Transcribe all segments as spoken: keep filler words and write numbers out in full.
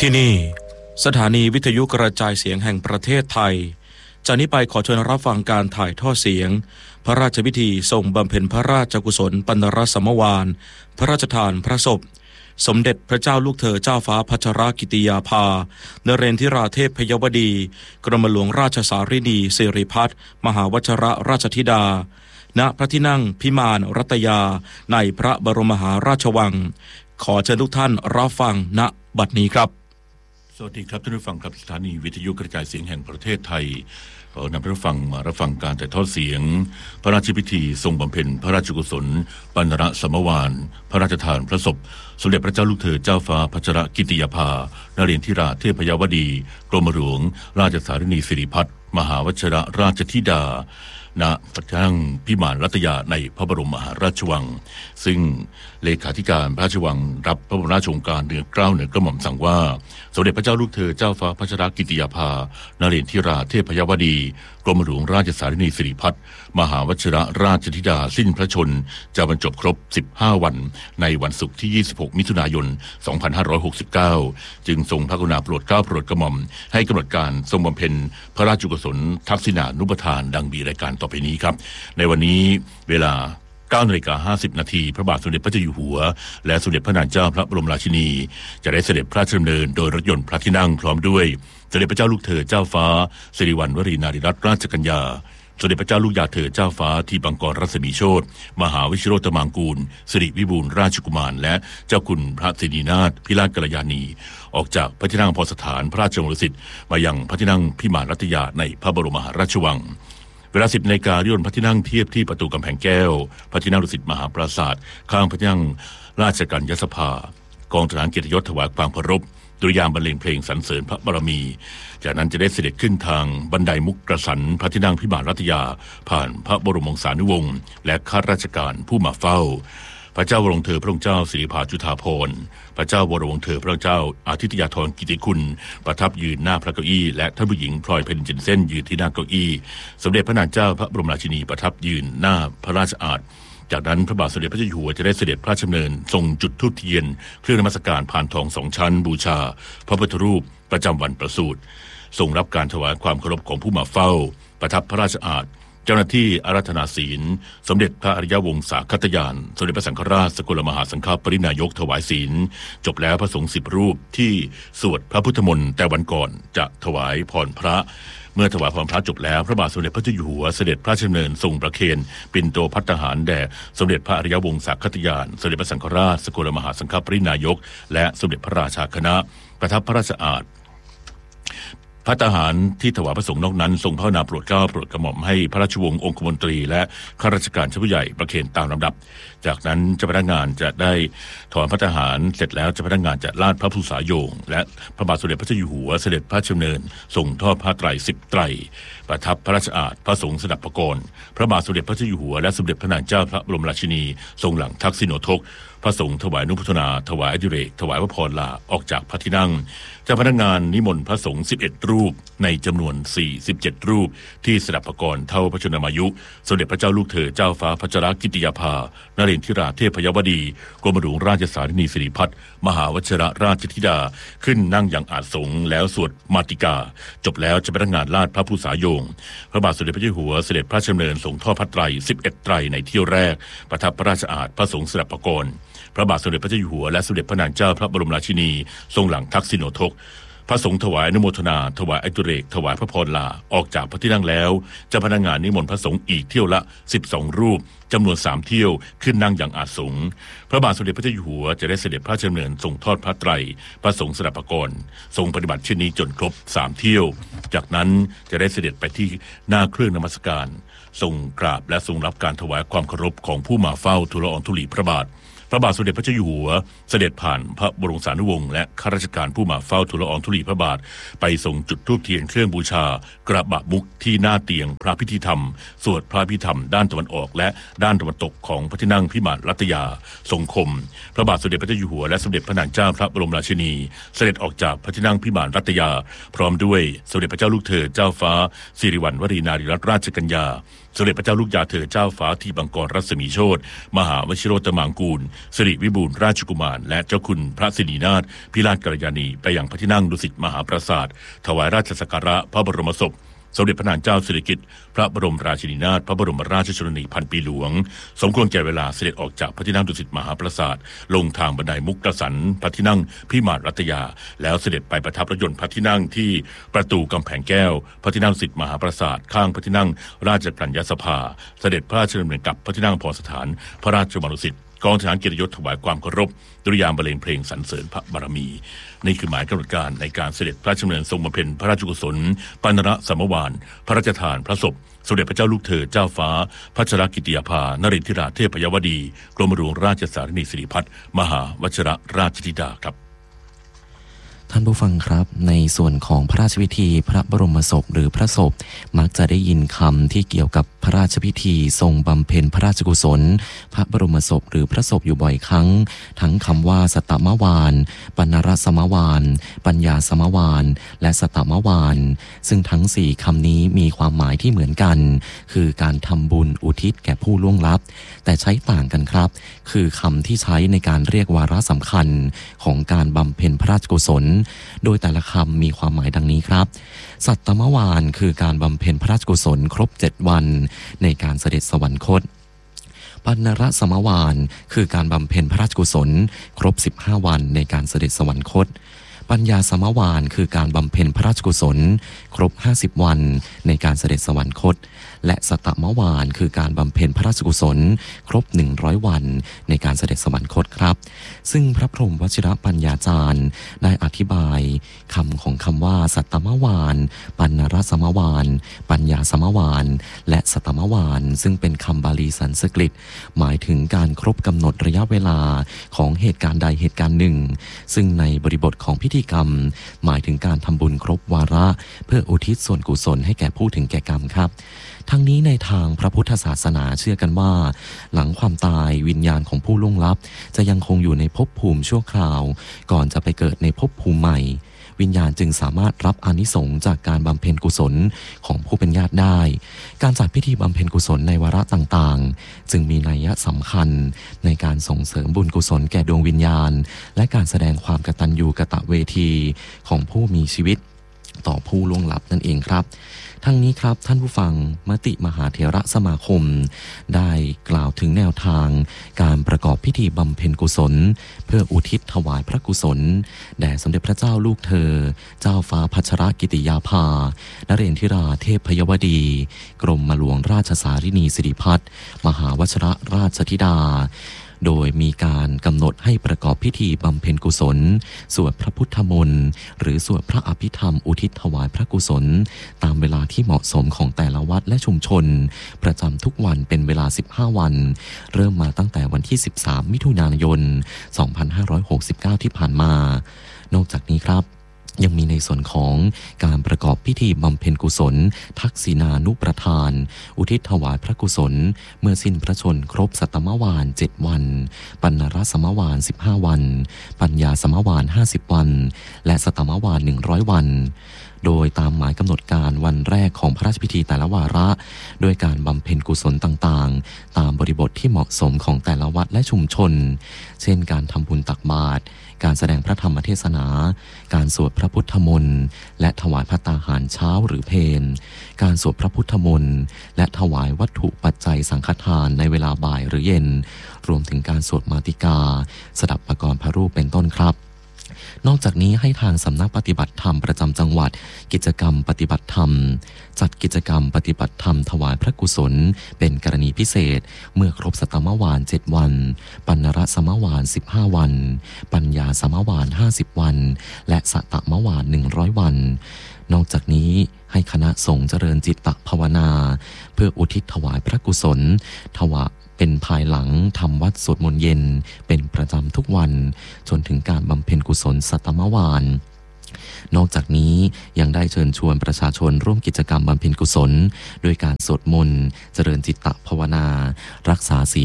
ที่นี่สถานีวิทยุกระจายเสียงแห่งประเทศไทยจากนี้ไปขอเชิญรับฟังการถ่ายทอดเสียงพระราชพิธีทรงบำเพ็ญพระราชกุศลปัณณรสมวาลพระราชทานพระศพสมเด็จพระเจ้าลูกเธอเจ้าฟ้าพัชรกิติยาภานเรนทิราเทพพยวดีกรมหลวงราชสารินีสิริพัฒน์มหาวชรราชธิดาณพระที่นั่งพิมานรัตยาในพระบรมมหาราชวังขอเชิญทุกท่านรับฟังณบัดนี้ครับสวัสดีครับท่านผู้ฟังครับสถานีวิทยุกระจายเสียงแห่งประเทศไทยขอนำท่านผู้ฟังมารับฟังการถ่ายทอดเสียงพระราชพิธีทรงบำเพ็ญพระราชกุศลปัณณรสมวาลพระราชทานพระศพสมเด็จพระเจ้าลูกเธอเจ้าฟ้าพัชรกิติยาภานเรนทิราเทพยวดีกรมหลวงราชสารินีสิริพัฒน์มหาวชรราชธิดาณพระที่นั่งพิมานรัตยาในพระบรมมหาราชวังซึ่งเลขาธิการพระราชวังรับพระบรมราชโองการเหนือเกล้าเหนือกระหม่อมสั่งว่าสมเด็จพระเจ้าลูกเธอเจ้าฟ้าพัชรกิติยาภานเรนทิราเทพยวดีกรมหลวงราชสารินีสิริพัฒน์มหาวชรราชธิดาสิ้นพระชนจะบรรจบครบสิบห้าวันในวันศุกร์ที่ยี่สิบหกมิถุนายนสองพันห้าร้อยหกสิบเก้าจึงทรงพระกรุณาโปรดเกล้าโปรดกระหม่อมให้กำหนดการทรงบำเพ็ญพระราชกุศลทักษิณานุปทานดังมีรายการต่อไปนี้ครับในวันนี้เวลาเก้านาฬิกาห้าสิบนาทีพระบาทสมเด็จพระเจ้าอยู่หัวและสมเด็จพระนางเจ้าพระบรมราชินีจะได้เสด็จพระราชดำเนินโดยรถยนต์พระที่นั่งพร้อมด้วยสมเด็จพระเจ้าลูกเธอเจ้าฟ้าสิริวัณวรีนารีรัตนราชกัญญาสมเด็จพระเจ้าลูกยาเธอเจ้าฟ้าทีปังกรรัศมีโชติมหาวิชิโรตมังกูลสิริวิบูลย์ราชกุมารและเจ้าคุณพระสิรินาถพิราชกัลยาณีออกจากพระที่นั่งพรสถานพระราชวังดุสิตมายังพระที่นั่งพิมานรัตยาในพระบรมมหาราชวังเวลาสิบนาฬิกาเรือยนต์พระที่นั่งเทียบที่ประตูกำแพงแก้วพระที่นั่งดุสิตมหาปราสาทข้างพระที่นั่งราชกัญญสภากองทหารเกียรติยศถวายความเคารพดุริยางค์บรรเลงเพลงสรรเสริญพระบารมีจากนั้นจะได้เสด็จขึ้นทางบันไดมุกกระสันพระที่นั่งพิมานรัตยาผ่านพระบรมวงศานุวงศ์และข้าราชการผู้มาเฝ้าพระเจ้าวรวงเธอพระองค์เจ้าสิริภาจุฑาภรณ์พระเจ้าวรวงเธอพระองค์เจ้าอาทิตยาธรกิติคุณประทับยืนหน้าพระเก้าอี้และท่านผู้หญิงพลอยเพนจินเส้นยืนที่หน้าเก้าอี้สมเด็จพระนางเจ้าพระบรมราชินีประทับยืนหน้าพระราชอาณาจากนั้นพระบาทสมเด็จพระเจ้าอยู่หัวจะได้เสด็จพระราชดำเนินทรงจุดธูปเทียนเครื่องนมัสการผ่านทองสองชั้นบูชาพระพุทธรูปประจำวันประสูติทรงรับการถวายความเคารพของผู้มาเฝ้าประทับพระราชอาณาเจ้าหน้าที่อาราธนาศีลสมเด็จพระอริยวงศาคตยานสมเด็จพระสังฆราชสกลมหาสังฆปรินายกถวายศีลจบแล้วพระสงฆ์สิบรูปที่สวดพระพุทธมนต์แต่วันก่อนจะถวายพรพระเมื่อถวายพรพระจบแล้วพระบาทสมเด็จพระเจ้าอยู่หัวเสด็จพระราชดำเนินทรงประเคนปิ่นโตภัตตาหารแด่สมเด็จพระอริยวงศาคตยานสมเด็จพระสังฆราชสกลมหาสังฆปรินายกและสมเด็จพระราชาคณะประทับพระราชอาณาพระทหารที่ถวายพระสงฆ์นอกนั้นทรงพระกรุณาโปรดเกล้าโปรดกระหม่อมให้พระราชวงศ์องคมนตรีและข้าราชการชั้นผู้ใหญ่ประเคนตามลำดับจากนั้นเจ้าพนักงานจะได้ถอนพระทหารเสร็จแล้วเจ้าพนักงานจะลาดพระภูษาโยงและพระบาทสมเด็จพระเจ้าอยู่หัวเสด็จพระราชดำเนินทรงทอดผ้าไตรสิบไตรประทับพระราชอาณาพระสงฆ์สดับประกรณ์พระบาทสมเด็จพระเจ้าอยู่หัวและสมเด็จพระนางเจ้าพระบรมราชินีทรงหลังทักษิโนทกพระสงฆ์ถวายอนุโมทนาถวายอดิเรกถวายพระพรลาออกจากพระที่นั่งเจ้าพนักงานนิมนต์พระสงฆ์สิบเอ็ดรูปในจำนวนสี่สิบเจ็ดรูปที่สดับประกรณ์เท่าพระชนมายุสมเด็จพระเจ้าลูกเธอเจ้าฟ้าพัชรกิติยาภานเรนทิราเทพยวดีกรมหลวงราชสารินีสิริพัฒน์มหาวชรราชธิดาขึ้นนั่งอย่างอาสงแล้วสวดมาติกาจบแล้วเจ้าพนักงานลาดพระภูษาโยงพระบาทสมเด็จพระเจ้าอยู่หัวเสด็จพระราชดำเนินทรงทอดพระไตรสิบเอ็ดไตรในเที่ยวแรกประทับพระราชอาณาพระสงฆ์สดับประกรณ์พระบาทสมเด็จพระเจ้าอยู่หัวและสมเด็จพระนางเจ้าพระบรมราชินีทรงหลังทักษิโนทกพระสงฆ์ถวายอนุโมทนาถวายอดิเรกถวายพระพรลาออกจากพระที่นั่งแล้วเจ้าพนักงานนิมนต์พระสงฆ์อีกเที่ยวละสิบสองรูปจำนวนสามเที่ยวขึ้นนั่งอย่างอาสงพระบาทสมเด็จพระเจ้าอยู่หัวจะได้เสด็จพระราชดำเนินทรงทอดพระไตรพระสงฆ์สดับประกรณ์ทรงปฏิบัติเช่นนี้จนครบสามเที่ยวจากนั้นจะได้เสด็จไปที่หน้าเครื่องนมัสการทรงกราบและทรงรับการถวายความเคารพของผู้มาเฝ้าทูลละอองธุลีพระบาทพระบาทสมเด็จพระเจ้าอยู่หัวเสด็จผ่านพระบรมสานุวงศ์และข้าราชการผู้มาเฝ้าทูลละอองธุลีพระบาทไปทรงจุดธูปเทียนเครื่องบูชากระบะมุกที่หน้าเตียงพระพิธีธรรมสวดพระพิธรรมด้านตะวันออกและด้านตะวันตกของพระที่นั่งพิมานรัตยาทรงคมพระบาทสมเด็จพระเจ้าอยู่หัวและสมเด็จพระนางเจ้าพระบรมราชินีเสด็จออกจากพระที่นั่งพิมานรัตยาพร้อมด้วยสมเด็จพระเจ้าลูกเธอเจ้าฟ้าสิริวัณวรีนารีรัตนราชกัญญาสมเด็จพระเจ้าลูกยาเธอเจ้าฟ้าที่บังกรรัศมีโชติมหาวชิโรตมังกูลสิริวิบูลย์ราชกุมารและเจ้าคุณพระสิรินาถพิราชกัลยาณีไปยังพระที่นั่งดุสิตมหาปราสาทถวายราชสักการะพระบรมศพสมเด็จพระนางเจ้าสิริกิติ์พระบรมราชินีนาถพระบรมราชชนนีพันปีหลวงสมควรแก่เวลาเสด็จออกจากพระที่นั่งดุสิตมหาปราสาทลงทางบันไดมุกตสันพระที่นั่งพิมานรัตยาแล้วเสด็จไปประทับรถยนต์พระที่นั่งที่ประตูกำแพงแก้วพระที่นั่งดุสิตมหาปราสาทข้างพระที่นั่งราชกัญญาสภาเสด็จพระราชดำเนินกลับพระที่นั่งพรสถานพระราชวังดุสิตกองทหารเกียรติยศถวายความเคารพดุริยางค์บรรเลงเพลงสรรเสริญพระบารมีนี่คือหมายกำหนดการในการเสด็จพระราชดำเนินทรงบำเพ็ญพระราชกุศลปานระสัมมวานพระราชทานพระศพสมเด็จพระเจ้าลูกเธอเจ้าฟ้าพัชรกิติยาภานรินทราเทพยวดีกรมหลวงราชสารินีสิริพัฒน์มหาวชิรราชธิดาครับท่านผู้ฟังครับในส่วนของพระราชพิธีพระบรมศพหรือพระศพมักจะได้ยินคำที่เกี่ยวกับพระราชพิธีทรงบำเพ็ญพระราชกุศลพระบรมศพหรือพระศพอยู่บ่อยครั้งทั้งคำว่าสัตตมวาลปณรสมวาลปัญญาสมวาลและสัตตมวาลซึ่งทั้งสี่คำนี้มีความหมายที่เหมือนกันคือการทำบุญอุทิศแก่ผู้ล่วงลับแต่ใช้ต่างกันครับคือคำที่ใช้ในการเรียกวาระสำคัญของการบำเพ็ญพระราชกุศลโดยแต่ละคำมีความหมายดังนี้ครับสัตตมวาลคือการบำเพ็ญพระราชกุศลครบเจ็ดวันในการเสด็จสวรรคตปณรสมวาลคือการบำเพ็ญพระราชกุศลครบสิบห้าวันในการเสด็จสวรรคตปัญญาสมวาลคือการบำเพ็ญพระราชกุศลครบห้าสิบวันในการเสด็จสวรรคตและสัตตมวาลคือการบำเพ็ญพระราชกุศลครบหนึ่งร้อยวันในการเสด็จสวรรคตครับซึ่งพระพรหมวชิรปัญญาจารย์ได้อธิบายคำของคำว่าสัตตมวาลปัณรสมวาลปัญญาสมวาลและสัตตมวาลซึ่งเป็นคำบาลีสันสกฤตหมายถึงการครบกำหนดระยะเวลาของเหตุการณ์ใดเหตุการณ์หนึ่งซึ่งในบริบทของพิธีกรรมหมายถึงการทำบุญครบวาระเพื่ออุทิศส่วนกุศลให้แก่ผู้ถึงแก่กรรมครับทั้งนี้ในทางพระพุทธศาสนาเชื่อกันว่าหลังความตายวิญญาณของผู้ล่วงลับจะยังคงอยู่ในภพภูมิชั่วคราวก่อนจะไปเกิดในภพภูมิใหม่วิญญาณจึงสามารถรับอานิสงส์จากการบำเพ็ญกุศลของผู้เป็นญาติได้การจัดพิธีบำเพ็ญกุศลในวาระต่างๆจึงมีนัยสำคัญในการส่งเสริมบุญกุศลแก่ดวงวิญญาณและการแสดงความกตัญญูกตเวทีของผู้มีชีวิตต่อผู้ล่วงลับนั่นเองครับทั้งนี้ครับท่านผู้ฟังมติมหาเถรสมาคมได้กล่าวถึงแนวทางการประกอบพิธีบำเพ็ญกุศลเพื่ออุทิศถวายพระกุศลแด่สมเด็จพระเจ้าลูกเธอเจ้าฟ้าพัชรกิติยาภานเรนทิราเทพยวดีกรมหลวงราชสารินีสิริพัฒน์มหาวชิรราชธิดาโดยมีการกำหนดให้ประกอบพิธีบำเพ็ญกุศลสวดพระพุทธมนต์หรือสวดพระอภิธรรมอุทิศถวายพระกุศลตามเวลาที่เหมาะสมของแต่ละวัดและชุมชนประจำทุกวันเป็นเวลาสิบห้าวันเริ่มมาตั้งแต่วันที่สิบสามมิถุนายนสองพันห้าร้อยหกสิบเก้าที่ผ่านมานอกจากนี้ครับยังมีในส่วนของการประกอบพิธีบำเพ็ญกุศลทักษิณานุประทานอุทิศถวายพระกุศลเมื่อสิ้นพระชนครบสัตตมวาลเจ็ดวันปัณรสมวาลสิบห้าวันปัญญาสมวาลห้าสิบวันและสัตตมวาลหนึ่งร้อยวันโดยตามหมายกำหนดการวันแรกของพระราชพิธีแต่ละวาระโดยการบำเพ็ญกุศลต่างๆตามบริบทที่เหมาะสมของแต่ละวัดและชุมชนเช่นการทำบุญตักบาตรการแสดงพระธรรมเทศนาการสวดพระพุทธมนต์และถวายภัตตาหารเช้าหรือเพลการสวดพระพุทธมนต์และถวายวัตถุปัจจัยสังฆทานในเวลาบ่ายหรือเย็นรวมถึงการสวดมาติกาสดับประกรณ์พระรูปเป็นต้นครับนอกจากนี้ให้ทางสำนักปฏิบัติธรรมประจำจังหวัดกิจกรรมปฏิบัติธรรมจัดกิจกรรมปฏิบัติธรรมถวายพระกุศลเป็นกรณีพิเศษเมื่อครบสัตตมวาลเจ็ดวันปัณรสมวาลสิบห้าวันปัญญาสมวาลห้าสิบวันและสัตตมวาลหนึ่งร้อยวันนอกจากนี้ให้คณะสงฆ์เจริญจิตตภาวนาเพื่ออุทิศถวายพระกุศลถวายเป็นภายหลังทำวัดสวดมนต์เย็นเป็นประจำทุกวันจนถึงการบำเพ็ญกุศลสัตตมวาลนอกจากนี้ยังได้เชิญชวนประชาชนร่วมกิจกรรมบำเพ็ญกุศลโดยการสวดมนต์เจริญจิตตภาวนารักษาศีล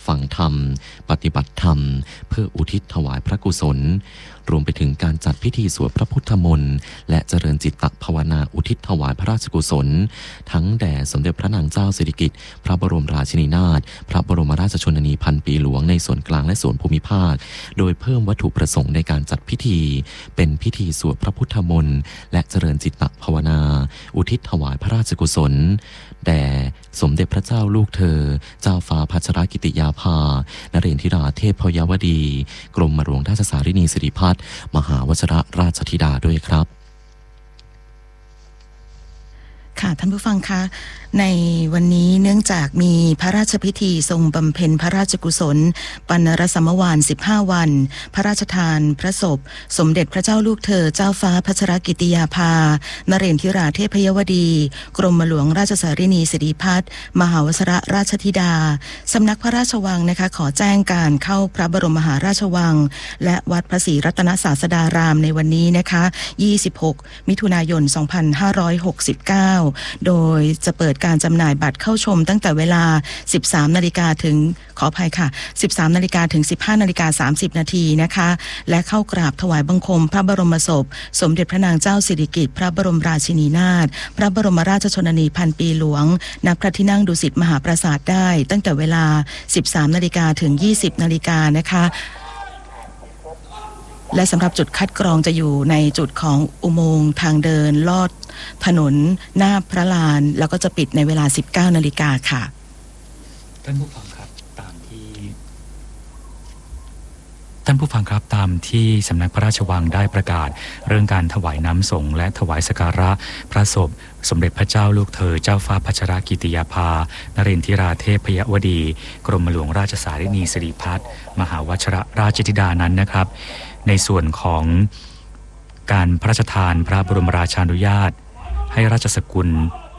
ฟังธรรมปฏิบัติธรรมเพื่ออุทิศถวายพระกุศลรวมไปถึงการจัดพิธีสวดพระพุทธมนต์และเจริญจิตตภาวนาอุทิศถวายพระราชกุศลทั้งแด่สมเด็จพระนางเจ้าสิริกิติ์พระบรมราชินีนาถพระบรมราชชนนีพันปีหลวงในส่วนกลางและส่วนภูมิภาคโดยเพิ่มวัตถุประสงค์ในการจัดพิธีเป็นพิธีสวดพระพุทธมนต์และเจริญจิตตภาวนาอุทิศถวายพระราชกุศลแด่สมเด็จพระเจ้าลูกเธอเจ้าฟ้าพัชรกิติยาภานเรนทิราเทพพยวดีกรมหลวงราชสารินีสิริพัฒน์มหาวชิรราชธิดาด้วยครับค่ะท่านผู้ฟังคะในวันนี้เนื่องจากมีพระราชพิธีทรงบำเพ็ญพระราชกุศลปัณรสมวานสิบห้าวันพระราชทานพระศพสมเด็จพระเจ้าลูกเธอเจ้าฟ้าพัชรกิติยาภานเรนทิราเทพยวดีกรมหลวงราชสารินีสิริพัฒน์มหาวชิรราชธิดาสำนักพระราชวังนะคะขอแจ้งการเข้าพระบรมมหาราชวังและวัดพระศรีรัตนศาสดารามในวันนี้นะคะยี่สิบหกมิถุนายนสองพันห้าร้อยหกสิบเก้าโดยจะเปิดการจำหน่ายบัตรเข้าชมตั้งแต่เวลา สิบสามนาฬิกา ถึงขออภัยค่ะ สิบสามนาฬิกา ถึง สิบห้านาฬิกาสามสิบนาทีนะคะและเข้ากราบถวายบังคมพระบรมศพสมเด็จพระนางเจ้าสิริกิติ์พระบรมราชินีนาถพระบรมราชชนนีพันปีหลวงณพระที่นั่งดุสิตมหาปราสาทได้ตั้งแต่เวลา สิบสามนาฬิกา ถึง ยี่สิบนาฬิกานะคะและสำหรับจุดคัดกรองจะอยู่ในจุดของอุโมงค์ทางเดินลอดถนนหน้าพระลานแล้วก็จะปิดในเวลา สิบเก้านาฬิกาค่ะท่านผู้ฟังครับตามที่ท่านผู้ฟังครับตามที่สำนักพระราชวังได้ประกาศเรื่องการถวายน้ำสงฆ์และถวายสักการะพระศพสมเด็จพระเจ้าลูกเธอเจ้าฟ้าพัชรกิติยาภานเรนทิราเทพพยวดีกรมหลวงราชสารินีสิริพัฒน์มหาวชิรราชธิดานั้นนะครับในส่วนของการพระราชทานพระบรมราชานุญาตให้ราชสกุล